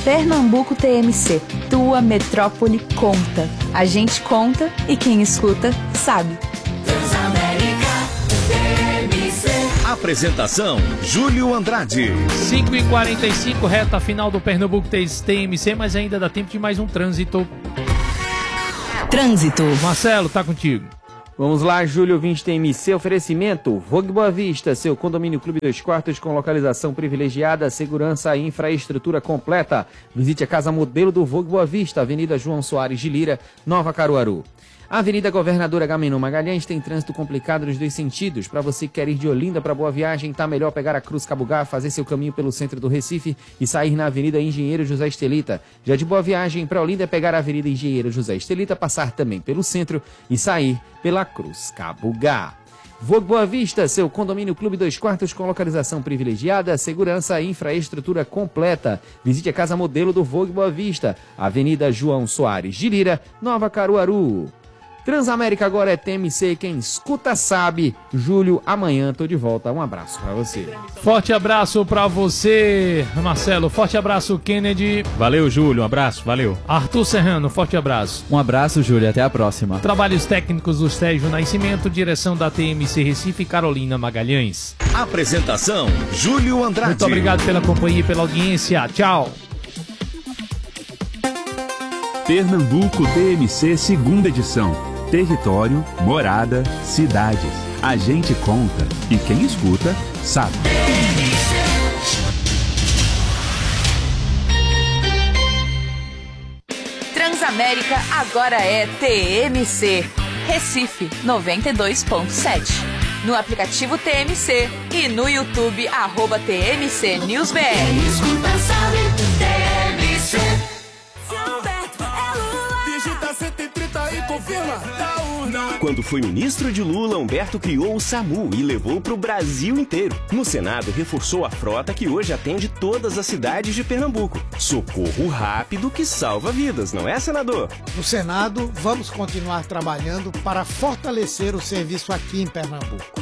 Pernambuco TMC, tua metrópole conta. A gente conta e quem escuta sabe. Transamérica TMC. Apresentação, Júlio Andrade. 5h45, reta final do Pernambuco TMC, mas ainda dá tempo de mais um trânsito. Trânsito. Marcelo, tá contigo. Vamos lá, Júlio, ouvinte TMC, oferecimento Vogue Boa Vista, seu condomínio Clube 2 Quartos com localização privilegiada, segurança e infraestrutura completa. Visite a casa modelo do Vogue Boa Vista, Avenida João Soares de Lira, Nova Caruaru. A Avenida Governador Agamenon Magalhães tem trânsito complicado nos dois sentidos. Para você que quer ir de Olinda para Boa Viagem, tá melhor pegar a Cruz Cabugá, fazer seu caminho pelo centro do Recife e sair na Avenida Engenheiro José Estelita. Já de Boa Viagem para Olinda é pegar a Avenida Engenheiro José Estelita, passar também pelo centro e sair pela Cruz Cabugá. Vogue Boa Vista, seu condomínio Clube 2 Quartos com localização privilegiada, segurança e infraestrutura completa. Visite a casa modelo do Vogue Boa Vista, Avenida João Soares de Lira, Nova Caruaru. Transamérica agora é TMC, quem escuta sabe. Júlio, amanhã tô de volta. Um abraço pra você. Forte abraço pra você, Marcelo. Forte abraço, Kennedy. Valeu, Júlio. Um abraço, valeu. Arthur Serrano, forte abraço. Um abraço, Júlio. Até a próxima. Trabalhos técnicos do Sérgio Nascimento, direção da TMC Recife, Carolina Magalhães. Apresentação, Júlio Andrade. Muito obrigado pela companhia e pela audiência. Tchau. Pernambuco TMC, segunda edição. Território, morada, cidades. A gente conta e quem escuta sabe. Transamérica agora é TMC. Recife 92.7. No aplicativo TMC e no YouTube @TMC News BR. Quem escuta sabe. TMC. Digita 130 e confirma. Da urna. Quando foi ministro de Lula, Humberto criou o SAMU e levou para o Brasil inteiro. No Senado, reforçou a frota que hoje atende todas as cidades de Pernambuco. Socorro rápido que salva vidas, não é, senador? No Senado, vamos continuar trabalhando para fortalecer o serviço aqui em Pernambuco.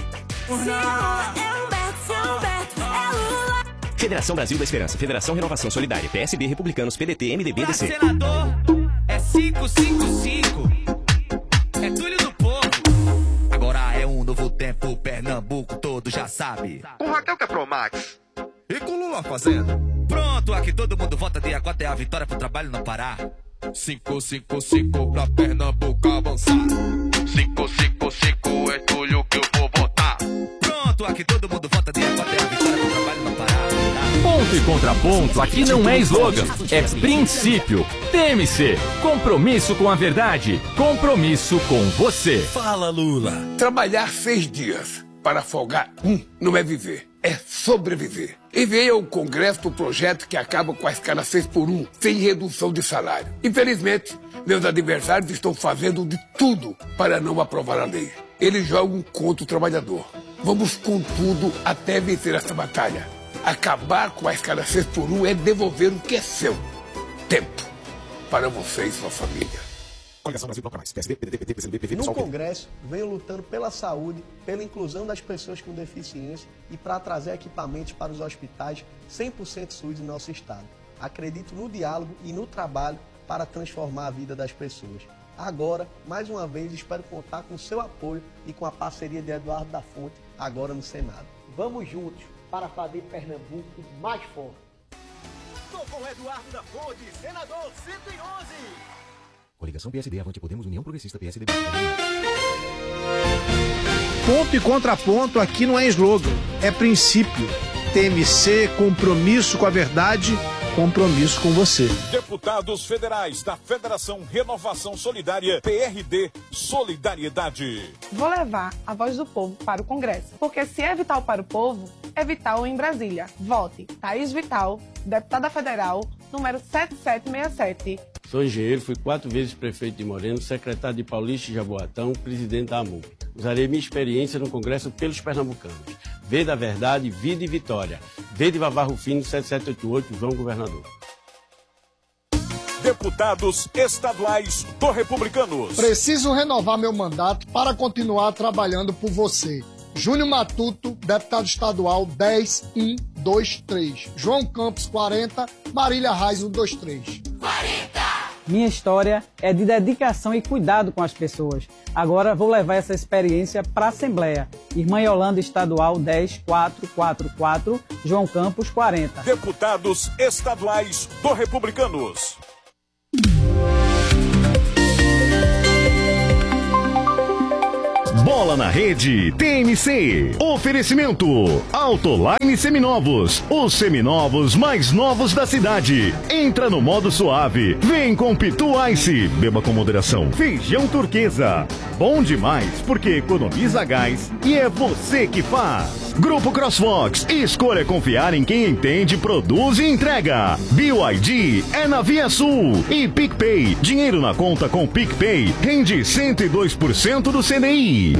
Federação Brasil da Esperança, Federação Renovação Solidária, PSB, Republicanos, PDT, MDB, DC. Senador, é 555. É Túlio do Povo. Agora é um novo tempo, Pernambuco todo já sabe. Com Raquel que é Pro Max. E com Lula fazendo. Pronto, aqui todo mundo vota, dia 4 é a vitória pro trabalho não parar. 555 pra Pernambuco avançar. 555 é Túlio que eu vou votar. Pronto, aqui todo mundo vota, dia 4 é a vitória pro trabalho não parar. Ponto e contraponto, aqui não é slogan, é princípio. TMC, compromisso com a verdade, compromisso com você. Fala, Lula. Trabalhar 6 dias para folgar não é viver, é sobreviver. Enviei ao Congresso o projeto que acaba com a escala 6x1, sem redução de salário. Infelizmente, meus adversários estão fazendo de tudo para não aprovar a lei. Eles jogam contra o trabalhador. Vamos com tudo até vencer essa batalha. Acabar com a escala 6x1 é devolver o que é seu. Tempo. Para você e sua família. No Congresso, venho lutando pela saúde, pela inclusão das pessoas com deficiência e para trazer equipamentos para os hospitais 100% SUS em nosso estado. Acredito no diálogo e no trabalho para transformar a vida das pessoas. Agora, mais uma vez, espero contar com o seu apoio e com a parceria de Eduardo da Fonte, agora no Senado. Vamos juntos para fazer Pernambuco mais forte. Estou com o Eduardo da Fonte, senador 111. Coligação PSD, Avante Podemos, União Progressista, PSD. Ponto e contraponto aqui não é slogan, é princípio. TMC, compromisso com a verdade, compromisso com você. Deputados federais da Federação Renovação Solidária, PRD, Solidariedade. Vou levar a voz do povo para o Congresso, porque se é vital para o povo, é vital em Brasília. Vote Thaís Vital, deputada federal, número 7767. Sou engenheiro, fui 4 vezes prefeito de Moreno, secretário de Paulista e Jaboatão, presidente da AMU. Usarei minha experiência no Congresso pelos pernambucanos. V da Verdade, Vida e Vitória. V de Vavá Rufino, 7788, João Governador. Deputados estaduais do Republicanos. Preciso renovar meu mandato para continuar trabalhando por você. Júnior Matuto, deputado estadual 1012. 123. João Campos, 40. Marília Reis, 123. Minha história é de dedicação e cuidado com as pessoas. Agora vou levar essa experiência para a Assembleia. Irmã Yolanda Estadual 10444, João Campos 40. Deputados estaduais do Republicanos. Bola na Rede, TMC. Oferecimento, Autoline Seminovos. Os seminovos mais novos da cidade. Entra no modo suave. Vem com Pitu Ice. Beba com moderação. Feijão Turquesa. Bom demais, porque economiza gás e é você que faz. Grupo CrossFox. Escolha confiar em quem entende, produz e entrega. BYD é na Via Sul. E PicPay. Dinheiro na conta com PicPay rende 102% do CDI.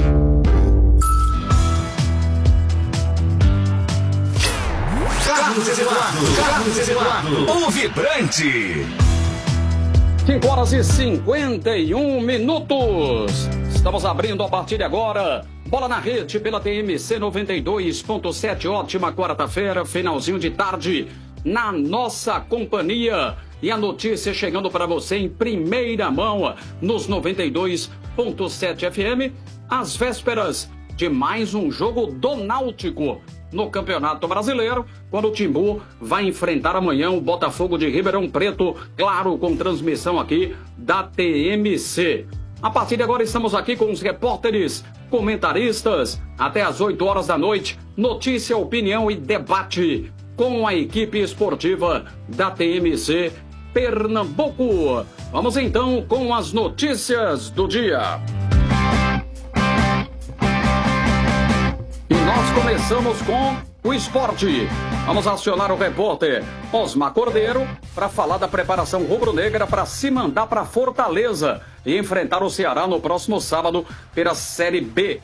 Carlos Eduardo, o vibrante. 5 horas e 51 minutos. Estamos abrindo a partir de agora. Bola na Rede pela TMC 92.7. Ótima quarta-feira, finalzinho de tarde, na nossa companhia. E a notícia chegando para você em primeira mão nos 92.7 FM. Às vésperas de mais um jogo do Náutico no Campeonato Brasileiro, quando o Timbu vai enfrentar amanhã o Botafogo de Ribeirão Preto, claro, com transmissão aqui da TMC. A partir de agora estamos aqui com os repórteres, comentaristas, até às 8 horas da noite, notícia, opinião e debate com a equipe esportiva da TMC Pernambuco. Vamos então com as notícias do dia. E nós começamos com o esporte. Vamos acionar o repórter Osmar Cordeiro para falar da preparação rubro-negra para se mandar para Fortaleza e enfrentar o Ceará no próximo sábado pela Série B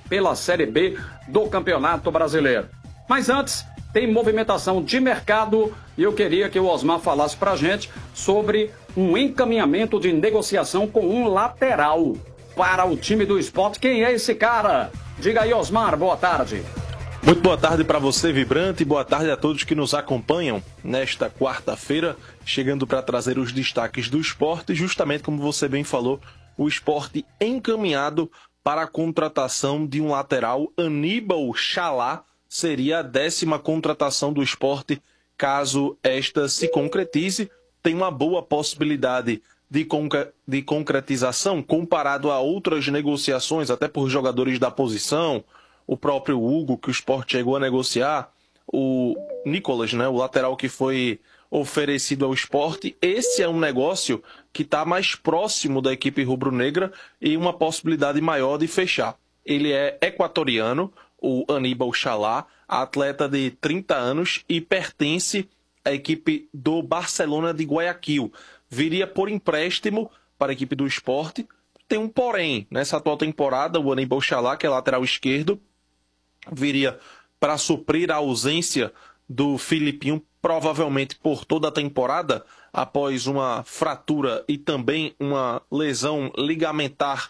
do Campeonato Brasileiro. Mas antes, tem movimentação de mercado e eu queria que o Osmar falasse para a gente sobre um encaminhamento de negociação com um lateral para o time do Sport. Quem é esse cara? Diga aí, Osmar, boa tarde. Muito boa tarde para você, Vibrante, boa tarde a todos que nos acompanham nesta quarta-feira, chegando para trazer os destaques do esporte, justamente como você bem falou, o esporte encaminhado para a contratação de um lateral. Aníbal Chalá seria a 10ª contratação do esporte, caso esta se concretize. Tem uma boa possibilidade de concretização comparado a outras negociações, até por jogadores da posição, o próprio Hugo, que o Sport chegou a negociar, o Nicolas, né, o lateral que foi oferecido ao Sport. Esse é um negócio que está mais próximo da equipe rubro-negra e uma possibilidade maior de fechar. Ele é equatoriano, o Aníbal Chalá, atleta de 30 anos e pertence à equipe do Barcelona de Guayaquil. Viria por empréstimo para a equipe do Sport. Tem um porém, nessa atual temporada, o Aníbal Chalá, que é lateral esquerdo, viria para suprir a ausência do Filipinho, provavelmente por toda a temporada, após uma fratura e também uma lesão ligamentar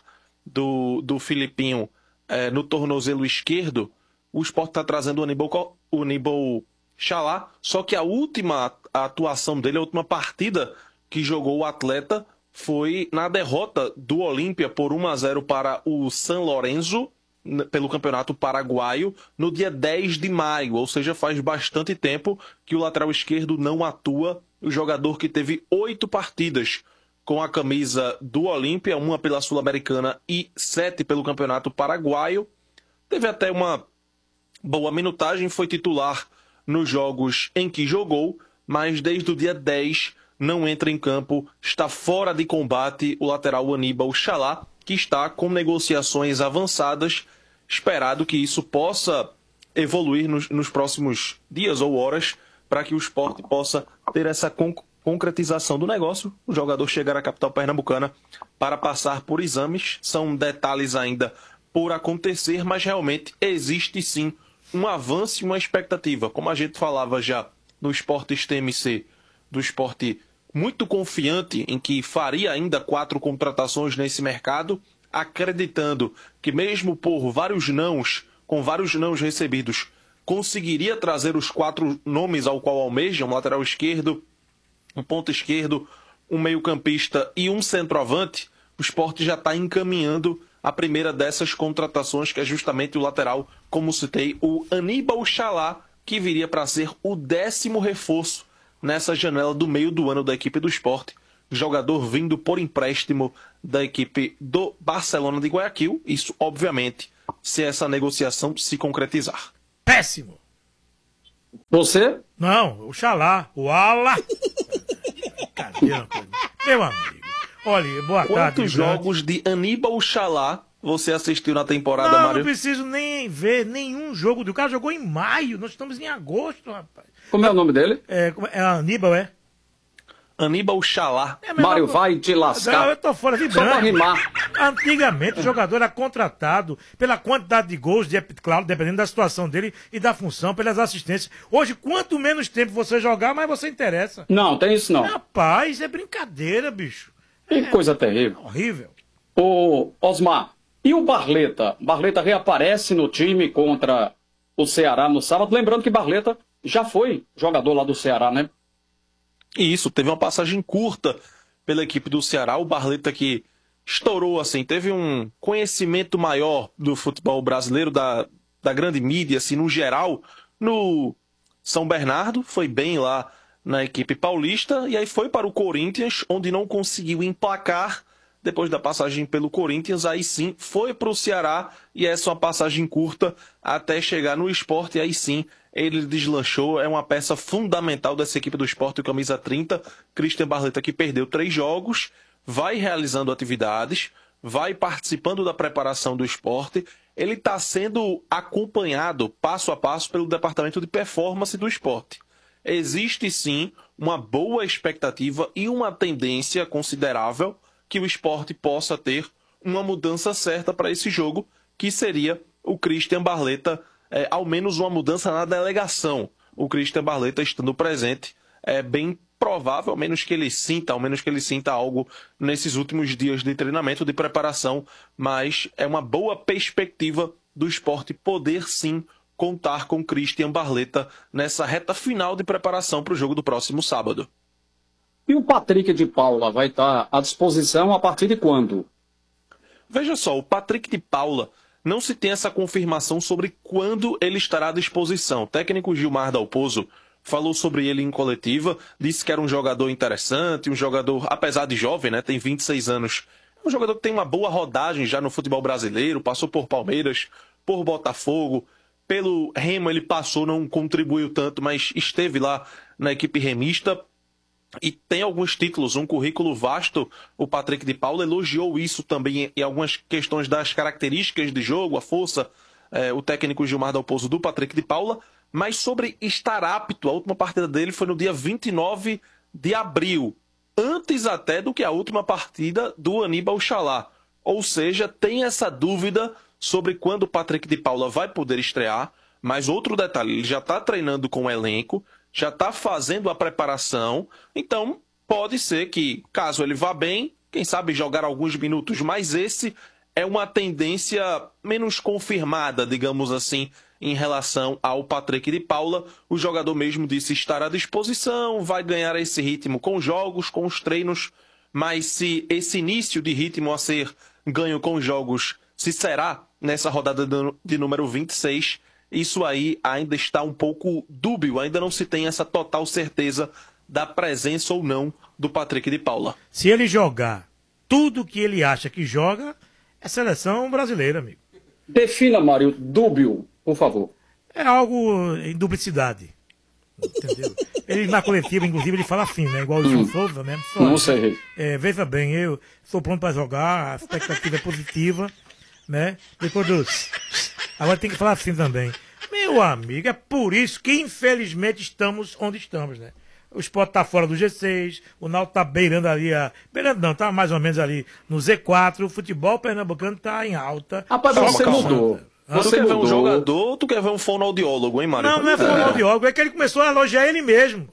do Filipinho no tornozelo esquerdo. O Sport está trazendo o Aníbal Chalá, só que a última atuação dele, a última partida que jogou o atleta, foi na derrota do Olímpia por 1-0 para o San Lorenzo, pelo Campeonato Paraguaio, no dia 10 de maio, ou seja, faz bastante tempo que o lateral esquerdo não atua. O jogador que teve 8 partidas com a camisa do Olímpia, 1 pela Sul-Americana e 7 pelo Campeonato Paraguaio. Teve até uma boa minutagem, foi titular nos jogos em que jogou, mas desde o dia 10 não entra em campo, está fora de combate o lateral Aníbal Chalá, que está com negociações avançadas. Esperado que isso possa evoluir nos próximos dias ou horas, para que o Sport possa ter essa concretização do negócio, o jogador chegar à capital pernambucana para passar por exames. São detalhes ainda por acontecer, mas realmente existe sim um avanço e uma expectativa. Como a gente falava já no Esportes TMC, do Sport muito confiante em que faria ainda 4 contratações nesse mercado, acreditando que mesmo por vários nãos, com vários nãos recebidos, conseguiria trazer os 4 nomes ao qual almeja, um lateral esquerdo, um ponta esquerdo, um meio-campista e um centroavante, o Sport já está encaminhando a primeira dessas contratações, que é justamente o lateral, como citei, o Aníbal Chalá, que viria para ser o 10º reforço nessa janela do meio do ano da equipe do Sport. Jogador vindo por empréstimo da equipe do Barcelona de Guayaquil. Isso, obviamente, se essa negociação se concretizar. Péssimo. Você? Não, o Xalá, o Ala. Meu amigo. Olha, boa tarde. Quantos jogos de Aníbal Chalá você assistiu na temporada, Mário? Não preciso nem ver nenhum jogo. O cara jogou em maio, nós estamos em agosto, rapaz. Como é o nome dele? É Aníbal, é? Aníbal Chalá. Mário, vai te lascar. Não, eu tô fora de Só pra rimar. Antigamente o jogador era contratado pela quantidade de gols, claro, dependendo da situação dele e da função, pelas assistências. Hoje, quanto menos tempo você jogar, mais você interessa. Não, tem isso não. Rapaz, é brincadeira, bicho. Que coisa terrível. Horrível. Ô, Osmar, e o Barleta? Barleta reaparece no time contra o Ceará no sábado. Lembrando que Barleta já foi jogador lá do Ceará, né? Isso, teve uma passagem curta pela equipe do Ceará. O Barleta que estourou, assim, teve um conhecimento maior do futebol brasileiro, da grande mídia, assim, no geral, no São Bernardo. Foi bem lá na equipe paulista, e aí foi para o Corinthians, onde não conseguiu emplacar. Depois da passagem pelo Corinthians, aí sim foi para o Ceará, e essa é uma passagem curta até chegar no Sport, e aí sim ele deslanchou. É uma peça fundamental dessa equipe do Sport, o camisa 30, Christian Barleta, que perdeu 3 jogos, vai realizando atividades, vai participando da preparação do Sport. Ele está sendo acompanhado passo a passo pelo departamento de performance do Sport. Existe sim uma boa expectativa e uma tendência considerável que o Sport possa ter uma mudança certa para esse jogo, que seria o Christian Barleta, ao menos uma mudança na delegação. O Christian Barleta estando presente, é bem provável, ao menos que ele sinta algo nesses últimos dias de treinamento, de preparação, mas é uma boa perspectiva do Sport poder sim contar com Christian Barleta nessa reta final de preparação para o jogo do próximo sábado. E o Patrick de Paula vai estar à disposição a partir de quando? Veja só, o Patrick de Paula não se tem essa confirmação sobre quando ele estará à disposição. O técnico Gilmar Dalpozo falou sobre ele em coletiva, disse que era um jogador interessante, um jogador, apesar de jovem, né, tem 26 anos, um jogador que tem uma boa rodagem já no futebol brasileiro, passou por Palmeiras, por Botafogo, pelo Remo ele passou, não contribuiu tanto, mas esteve lá na equipe remista e tem alguns títulos, um currículo vasto. O Patrick de Paula elogiou isso também em algumas questões das características de jogo, a força, o técnico Gilmar Dalpozo do Patrick de Paula, mas sobre estar apto, a última partida dele foi no dia 29 de abril, antes até do que a última partida do Aníbal Chalá. Ou seja, tem essa dúvida sobre quando o Patrick de Paula vai poder estrear, mas outro detalhe, ele já está treinando com o elenco, já está fazendo a preparação, então pode ser que, caso ele vá bem, quem sabe jogar alguns minutos, mas esse é uma tendência menos confirmada, digamos assim, em relação ao Patrick de Paula. O jogador mesmo disse estar à disposição, vai ganhar esse ritmo com os jogos, com os treinos, mas se esse início de ritmo a ser ganho com os jogos, se será nessa rodada de número 26, isso aí ainda está um pouco dúbio, ainda não se tem essa total certeza da presença ou não do Patrick de Paula. Se ele jogar tudo que ele acha que joga, é seleção brasileira, amigo. Defina, Mário, dúbio, por favor. É algo em duplicidade. Entendeu? Ele na coletiva, inclusive, ele fala assim, né? Igual o João Souza, né? Não sei. Veja bem, eu estou pronto para jogar, a expectativa é positiva, né? Depois dos... Agora tem que falar assim também. Meu amigo, é por isso que infelizmente estamos onde estamos, né? O Sport tá fora do G6, o Náutico tá beirando ali beirando não, tá mais ou menos ali no Z4, o futebol pernambucano tá em alta. Rapaz, você mudou. Tu quer ver um jogador ou tu quer ver um fonoaudiólogo, hein, Mário? Não é fonoaudiólogo, é que ele começou a elogiar ele mesmo.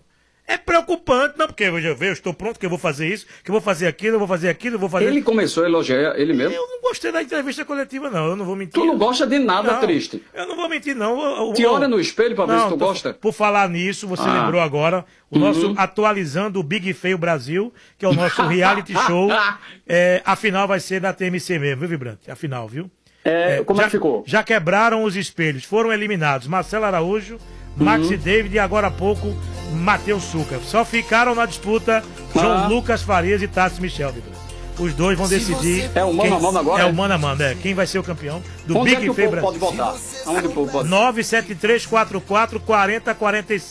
É preocupante, não, porque eu estou pronto, que eu vou fazer isso, que eu vou fazer aquilo, eu vou fazer aquilo, eu vou fazer... Ele começou a elogiar ele mesmo? Eu não gostei da entrevista coletiva, não, eu não vou mentir. Tu não gosta de nada, não, triste? Eu não vou mentir, não. Te olha no espelho pra ver se tu gosta? Por falar nisso, você lembrou agora, o nosso atualizando o Big Feio Brasil, que é o nosso reality show, a final vai ser da TMC mesmo, viu, Vibrante? A final, viu? Como é que ficou? Já quebraram os espelhos, foram eliminados Marcelo Araújo, Max e David e agora há pouco Matheus Suca. Só ficaram na disputa João Lucas Farias e Tassi Michel, Vitor. Os dois vão decidir. É o mano a mano agora? É o mano a mano, quem vai ser o campeão do Onde Big é que Feio o povo Brasil. pode votar? Onde o povo pode? 973444045.